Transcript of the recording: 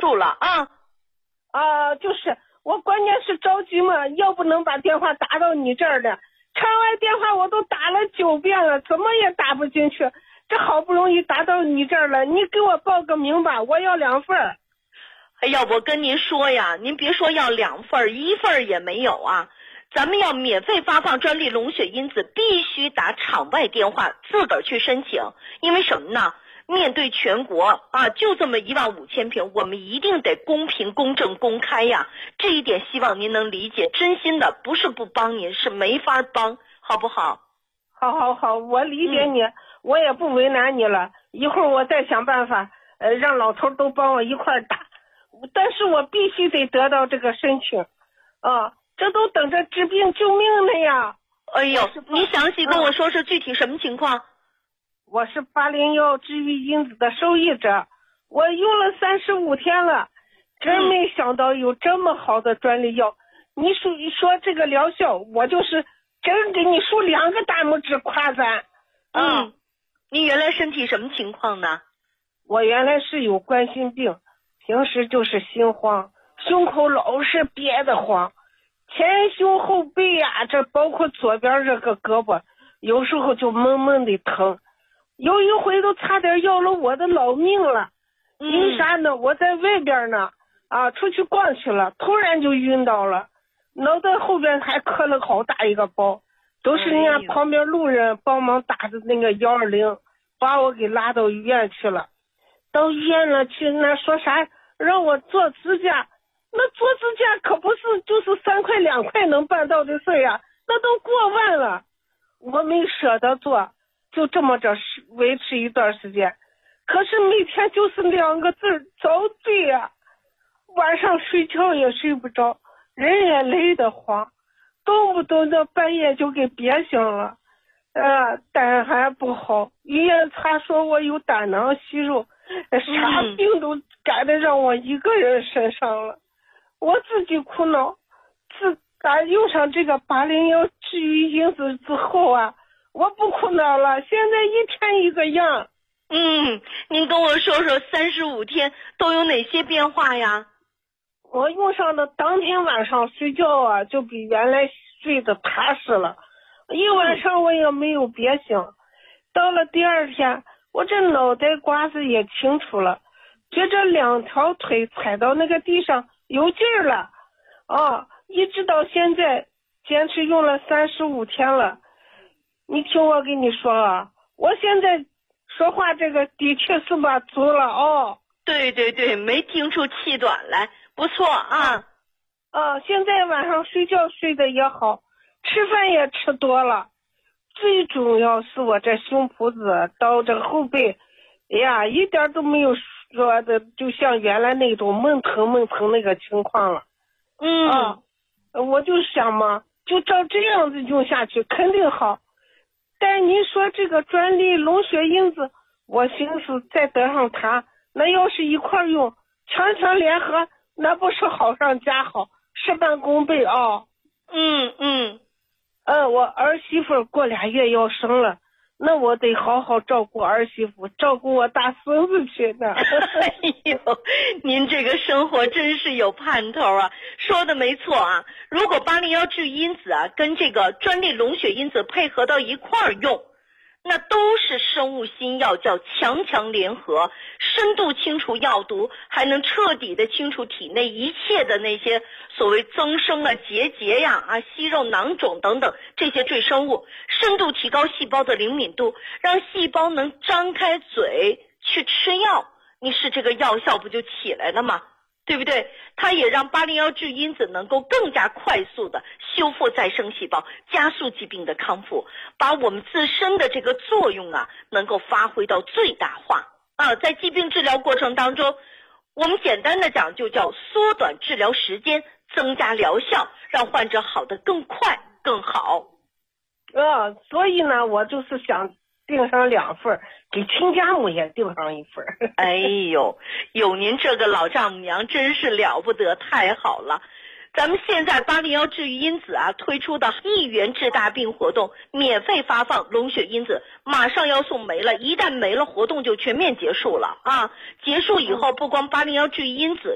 束了啊。 就是我关键是着急嘛，要不能把电话打到你这儿的。场外电话我都打了9遍了，怎么也打不进去。这好不容易打到你这儿了，你给我报个名吧，我要2份。 哎呀，我跟您说呀，您别说要2份，1份也没有啊。咱们要免费发放专利龙血因子，必须打场外电话自个儿去申请。因为什么呢？面对全国啊，就这么15000瓶，我们一定得公平、公正、公开呀。这一点希望您能理解，真心的，不是不帮您，是没法帮，好不好？ 好，我理解你，我也不为难你了。一会儿我再想办法，让老头都帮我一块打。但是我必须得得到这个申请，这都等着治病救命了呀。 哎呦，你详细跟我说说具体什么情况？ 我是801治愈因子的受益者，我用了35天了，真没想到有这么好的专利药。你说这个疗效，我就是真给你竖2个大拇指夸赞。 你原来身体什么情况呢？ 我原来是有冠心病，平时就是心慌，胸口老是憋得慌，前胸后背啊，这包括左边这个胳膊，有时候就闷闷的疼。有一回都差点要了我的老命了。因啥呢？我在外边呢，出去逛去了，突然就晕倒了，脑袋后边还磕了好大一个包，都是人家旁边路人帮忙打的那个120，把我给拉到医院去了。到医院了去，那说啥让我做指甲，那做指甲可不是就是3块2块能办到的事呀，那都过万了，我没舍得做，就这么着维持一段时间。可是每天就是2个字，遭罪呀。晚上睡觉也睡不着，人也累得慌，动不动的半夜就给憋醒了。胆还不好，医院查说我有胆囊息肉，啥病都赶得让我一个人身上了。我自己苦恼，自打用上这个801治愈因子之后啊，我不苦恼了，现在一天一个样。 您跟我说说35天都有哪些变化呀？ 我用上的当天晚上睡觉啊，就比原来睡得踏实了，一晚上我也没有憋醒。到了第2天，我这脑袋瓜子也清楚了，觉着2条腿踩到那个地上有劲儿了。一直到现在坚持用了35天了。你听我跟你说啊，我现在说话这个的确是把足了。 对，没听出气短来，不错啊。 现在晚上睡觉睡得也好，吃饭也吃多了。最重要是我这胸脯子到这后背，一点都没有说的就像原来那种闷疼那个情况了。我就想嘛，就照这样子用下去肯定好。但您说这个专利龙血因子，我寻思再得上它，那要是一块用，强联合，那不是好上加好，事半功倍啊。我儿媳妇过2月要生了，那我得好好照顾儿媳妇，照顾我大孙子去呢。 哎呦，您这个生活真是有盼头啊！说的没错啊，如果801治愈因子啊跟这个专利龙血因子配合到一块儿用，那都是生物新药，叫强联合，深度清除药毒，还能彻底的清除体内一切的那些所谓增生啊、结节呀、息肉囊肿等等这些赘生物，深度提高细胞的灵敏度，让细胞能张开嘴去吃药，你是这个药效不就起来了吗？对不对？它也让801治愈因子能够更加快速的修复再生细胞，加速疾病的康复，把我们自身的这个作用啊能够发挥到最大化在疾病治疗过程当中，我们简单的讲就叫缩短治疗时间，增加疗效，让患者好得更快更好。 所以呢，我就是想订上2份，给亲家母也订上1份。 哎呦，有您这个老丈母娘真是了不得，太好了。咱们现在801治愈因子啊推出的1元治大病活动，免费发放龙血因子，马上要送没了，一旦没了活动就全面结束了啊！结束以后，不光801治愈因子